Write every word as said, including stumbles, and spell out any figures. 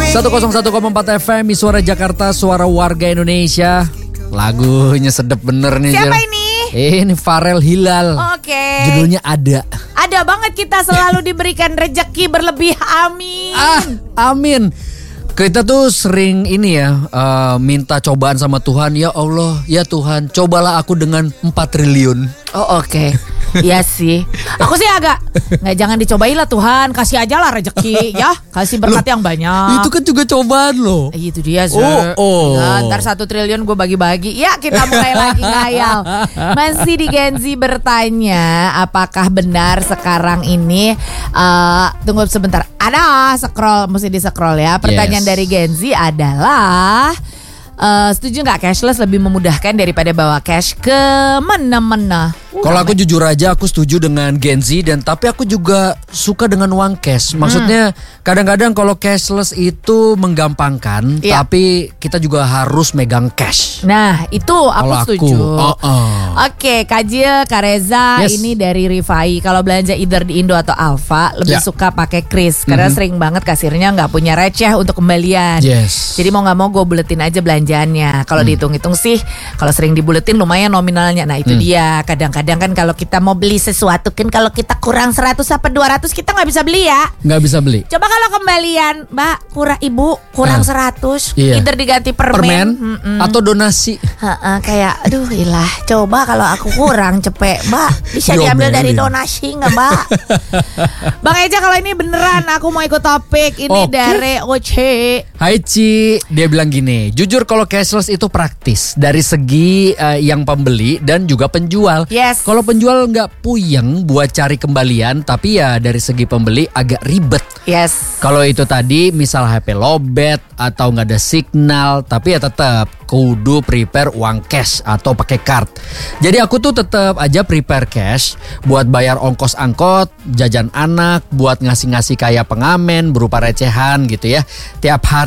seratus satu koma empat F M, Suara Jakarta, suara warga Indonesia. Lagunya sedep bener nih. Siapa Jel. ini? Ini Farel Hilal. Oke. Judulnya Ada. Ada banget, kita selalu diberikan rezeki berlebih. Amin. Ah, amin. Kita tuh sering ini ya, uh, minta cobaan sama Tuhan. Ya Allah, ya Tuhan, cobalah aku dengan empat triliun. Oh oke, okay. Iya sih. Aku sih agak nggak, jangan dicobain lah Tuhan, kasih aja lah rezeki ya, kasih berkat yang banyak. Itu kan juga cobaan loh. Itu dia. Oh, oh. Ya, ntar satu triliun gue bagi-bagi. Ya kita mulai lagi ngayal. Masih di Gen Z bertanya, apakah benar sekarang ini? Uh, tunggu sebentar. Ada scroll, mesti di scroll ya. Pertanyaan yes. dari Gen Z adalah, Uh, setuju nggak cashless lebih memudahkan daripada bawa cash ke mana-mana? Kalau aku jujur aja aku setuju dengan Gen Z, dan tapi aku juga suka dengan uang cash. Maksudnya hmm. kadang-kadang kalau cashless itu menggampangkan, yeah. tapi kita juga harus megang cash. Nah itu aku kalo setuju. Aku, uh -uh. Oke, Kajil, Kareza, yes. ini dari Rifai. Kalau belanja either di Indo atau Alfa lebih yeah. suka pakai kris karena mm-hmm. sering banget kasirnya nggak punya receh untuk kembalian. Yes. Jadi mau nggak mau gue buletin aja belanja. Kalau hmm. dihitung-hitung sih, kalau sering dibuletin lumayan nominalnya. Nah itu hmm. dia. Kadang-kadang kan kalau kita mau beli sesuatu, kan kalau kita kurang seratus apa dua ratus kita nggak bisa beli ya. Nggak bisa beli. Coba kalau kembalian, Mbak, kurang ibu kurang seratus, iya. either diganti permen, permen atau donasi. Ha-ha, kayak aduh ilah. Coba kalau aku kurang cepet, Mbak, bisa diambil dari donasi nggak, Mbak? Bang Eja, kalau ini beneran aku mau ikut topik ini okay. dari Oce. Hai Ci, dia bilang gini, jujur kalau cashless itu praktis dari segi uh, yang pembeli dan juga penjual. Yes. Kalau penjual nggak puyeng buat cari kembalian, tapi ya dari segi pembeli agak ribet. Yes. Kalau itu tadi misal H P lowbat atau nggak ada signal, tapi ya tetap kudu prepare uang cash atau pakai card. Jadi aku tuh tetap aja prepare cash buat bayar ongkos angkot, jajan anak, buat ngasih-ngasih kayak pengamen berupa recehan gitu ya. Tiap hari